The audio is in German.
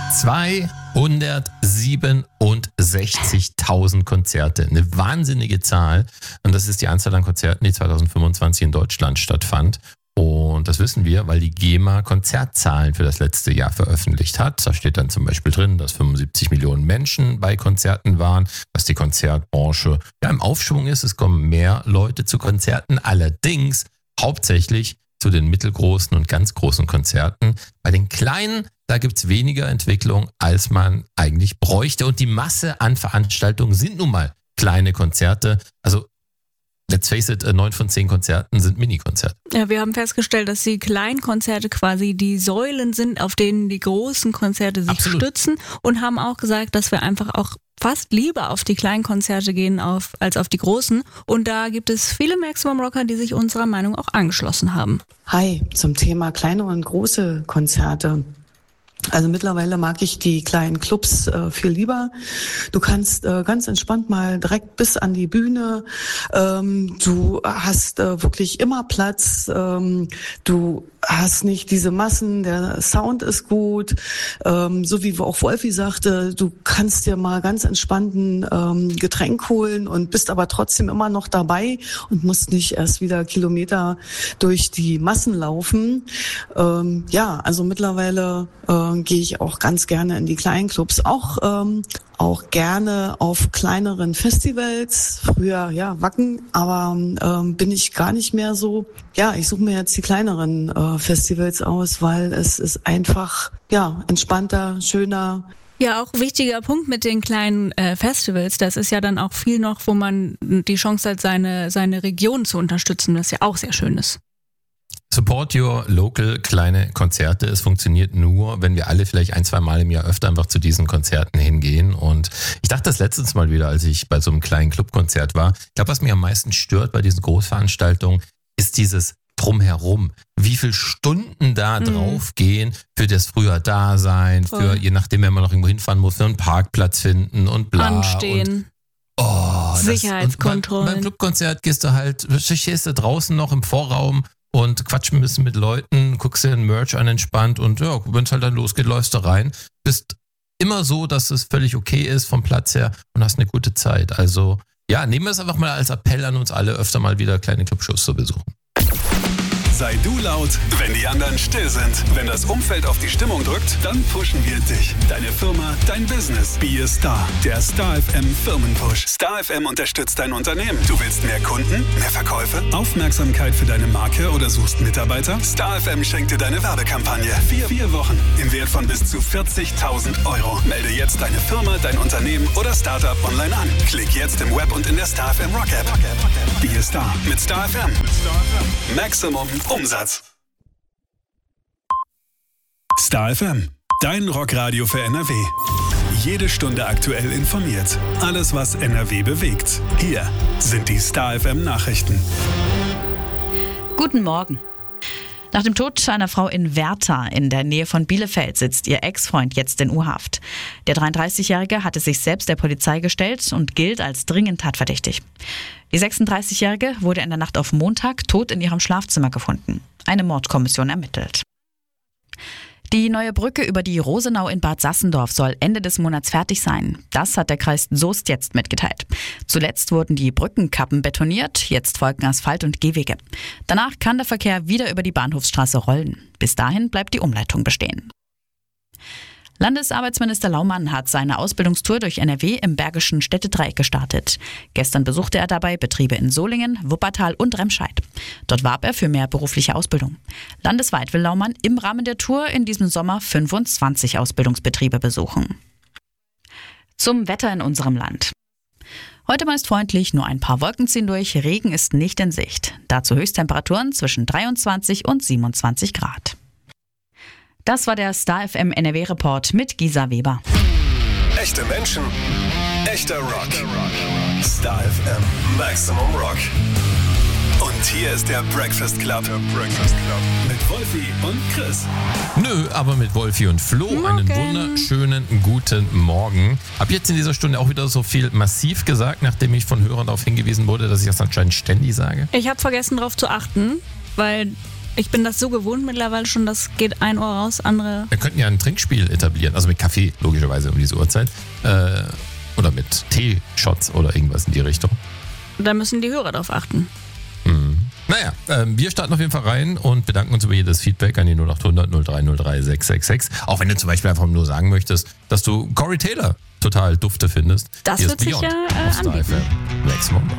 267.000 Konzerte. Eine wahnsinnige Zahl. Und das ist die Anzahl an Konzerten, die 2025 in Deutschland stattfand. Und das wissen wir, weil die GEMA Konzertzahlen für das letzte Jahr veröffentlicht hat. Da steht dann zum Beispiel drin, dass 75 Millionen Menschen bei Konzerten waren, dass die Konzertbranche im Aufschwung ist. Es kommen mehr Leute zu Konzerten, allerdings hauptsächlich zu den mittelgroßen und ganz großen Konzerten. Bei den kleinen, da gibt's weniger Entwicklung, als man eigentlich bräuchte. Und die Masse an Veranstaltungen sind nun mal kleine Konzerte. Also let's face it, 9 von 10 Konzerten sind Mini-Konzerte. Ja, wir haben festgestellt, dass die kleinen Konzerte quasi die Säulen sind, auf denen die großen Konzerte sich stützen, und haben auch gesagt, dass wir einfach auch fast lieber auf die kleinen Konzerte gehen als auf die großen. Und da gibt es viele Maximum Rocker, die sich unserer Meinung auch angeschlossen haben. Hi, zum Thema kleine und große Konzerte. Also mittlerweile mag ich die kleinen Clubs viel lieber. Du kannst ganz entspannt mal direkt bis an die Bühne. Du hast wirklich immer Platz. Du hast nicht diese Massen. Der Sound ist gut. So wie auch Wolfi sagte, du kannst dir mal ganz entspannten Getränk holen und bist aber trotzdem immer noch dabei und musst nicht erst wieder Kilometer durch die Massen laufen. Also mittlerweile gehe ich auch ganz gerne in die kleinen Clubs, auch gerne auf kleineren Festivals. Früher, Wacken, aber bin ich gar nicht mehr so. Ja, ich suche mir jetzt die kleineren Festivals aus, weil es ist einfach, entspannter, schöner. Ja, auch wichtiger Punkt mit den kleinen Festivals. Das ist ja dann auch viel noch, wo man die Chance hat, seine Region zu unterstützen, was ja auch sehr schön ist. Support your local, kleine Konzerte. Es funktioniert nur, wenn wir alle vielleicht 1-2 Mal im Jahr öfter einfach zu diesen Konzerten hingehen. Und ich dachte das letztens mal wieder, als ich bei so einem kleinen Clubkonzert war. Ich glaube, was mich am meisten stört bei diesen Großveranstaltungen, ist dieses Drumherum. Wie viele Stunden da drauf gehen für das früher Dasein, für, je nachdem, wenn man noch irgendwo hinfahren muss, für einen Parkplatz finden und bla. Anstehen. Sicherheitskontrollen. Beim Clubkonzert stehst du draußen noch im Vorraum und quatschen ein bisschen mit Leuten, guckst dir den Merch an, entspannt, und wenn es halt dann losgeht, läufst du rein. Bist immer so, dass es völlig okay ist vom Platz her und hast eine gute Zeit. Also nehmen wir es einfach mal als Appell an uns alle, öfter mal wieder kleine Clubshows zu besuchen. Sei du laut, wenn die anderen still sind. Wenn das Umfeld auf die Stimmung drückt, dann pushen wir dich. Deine Firma, dein Business. Be a Star. Der Star FM Firmenpush. Star FM unterstützt dein Unternehmen. Du willst mehr Kunden, mehr Verkäufe, Aufmerksamkeit für deine Marke oder suchst Mitarbeiter? Star FM schenkt dir deine Werbekampagne. 4 Wochen im Wert von bis zu 40.000 Euro. Melde jetzt deine Firma, dein Unternehmen oder Startup online an. Klick jetzt im Web und in der Star FM Rock App. Be a Star mit Star FM. Maximum Umsatz. Star FM, dein Rockradio für NRW. Jede Stunde aktuell informiert. Alles, was NRW bewegt. Hier sind die Star FM Nachrichten. Guten Morgen. Nach dem Tod einer Frau in Wertha in der Nähe von Bielefeld sitzt ihr Ex-Freund jetzt in U-Haft. Der 33-Jährige hatte sich selbst der Polizei gestellt und gilt als dringend tatverdächtig. Die 36-Jährige wurde in der Nacht auf Montag tot in ihrem Schlafzimmer gefunden. Eine Mordkommission ermittelt. Die neue Brücke über die Rosenau in Bad Sassendorf soll Ende des Monats fertig sein. Das hat der Kreis Soest jetzt mitgeteilt. Zuletzt wurden die Brückenkappen betoniert, jetzt folgen Asphalt- und Gehwege. Danach kann der Verkehr wieder über die Bahnhofsstraße rollen. Bis dahin bleibt die Umleitung bestehen. Landesarbeitsminister Laumann hat seine Ausbildungstour durch NRW im Bergischen Städtedreieck gestartet. Gestern besuchte er dabei Betriebe in Solingen, Wuppertal und Remscheid. Dort warb er für mehr berufliche Ausbildung. Landesweit will Laumann im Rahmen der Tour in diesem Sommer 25 Ausbildungsbetriebe besuchen. Zum Wetter in unserem Land. Heute meist freundlich, nur ein paar Wolken ziehen durch, Regen ist nicht in Sicht. Dazu Höchsttemperaturen zwischen 23 und 27 Grad. Das war der Star FM NRW-Report mit Gisa Weber. Echte Menschen, echter Rock. Star FM Maximum Rock. Und hier ist der Breakfast Club. Mit Wolfi und Chris. Nö, aber mit Wolfi und Flo. Einen wunderschönen guten Morgen. Hab jetzt in dieser Stunde auch wieder so viel massiv gesagt, nachdem ich von Hörern darauf hingewiesen wurde, dass ich das anscheinend ständig sage. Ich habe vergessen, darauf zu achten, weil Ich bin das so gewohnt mittlerweile schon, das geht ein Ohr raus, andere... Wir könnten ja ein Trinkspiel etablieren, also mit Kaffee logischerweise um diese Uhrzeit. Oder mit Teeshots oder irgendwas in die Richtung. Da müssen die Hörer drauf achten. Naja, wir starten auf jeden Fall rein und bedanken uns über jedes Feedback an die 0800 0303 666. Auch wenn du zum Beispiel einfach nur sagen möchtest, dass du Corey Taylor total dufte findest. Das wird sich ja anbieten. Nächsten Montag.